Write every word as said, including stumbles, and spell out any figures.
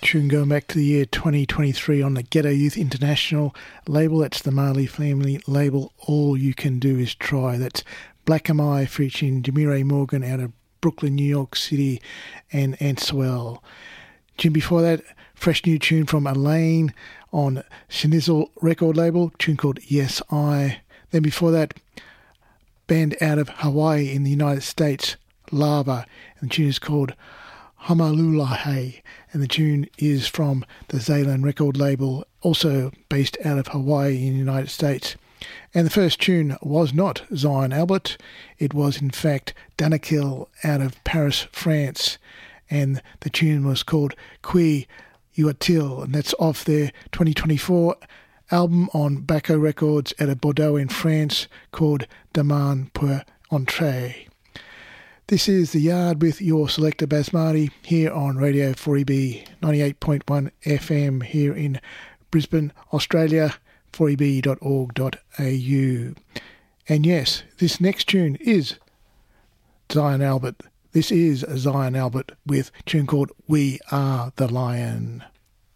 tune going back to the year twenty twenty-three on the Ghetto Youth International label. That's the Marley family label. All You Can Do Is Try. That's Black Am I featuring Jamire Morgan out of Brooklyn, New York City, and Answell. Tune before that, fresh new tune from Elaine on Shinizzle record label, tune called Yes I. Then before that, band out of Hawaii in the United States, Lava, and the tune is called Hamalulahe, and the tune is from the Zaylan record label, also based out of Hawaii in the United States. And the first tune was not Zion Albert, it was in fact Danakil out of Paris, France, and the tune was called Qui Uatil, and that's off their twenty twenty-four album on Baco Records out of Bordeaux in France called Demain pour Entrer. This is The Yard with your selector Basmati here on Radio four E B ninety-eight point one F M here in Brisbane, Australia, four e b dot org dot a u. And yes, this next tune is Zion Albert. This is Zion Albert with a tune called We Are the Lion.